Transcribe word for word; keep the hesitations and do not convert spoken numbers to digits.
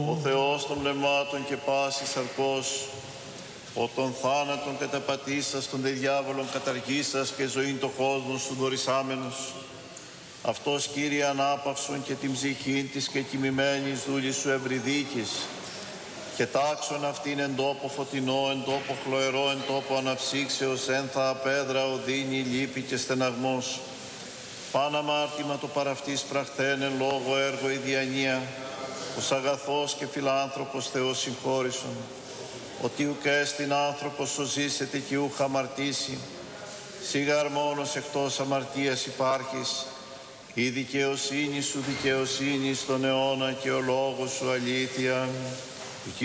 Ο Θεός των πνευμάτων και πάσης σαρκός, ο των θάνατων καταπατήσας, των δε διάβολων καταργήσας και ζωήν το κόσμο σου δωρησάμενος, αυτός, Κύριε, ανάπαυσον και την ψυχήν της και κοιμημένης δούλης σου ευρυδίκης, και τάξον αυτήν εν τόπο φωτεινό, εν τόπο χλωερό, εν τόπο αναψύξεως, ένθα απέδρα, οδύνη, λύπη και στεναγμός. Παν αμάρτημα το παραυτής πραχθέν, εν λόγω έργο η διανία, ως αγαθός και φιλάνθρωπος Θεός συγχώρησον, ότι ουκ έστιν άνθρωπος σωζήσεται και ούχ αμαρτήσει, σιγάρ μόνος εκτός αμαρτίας υπάρχεις, η δικαιοσύνη σου δικαιοσύνη στον αιώνα και ο λόγος σου αλήθεια.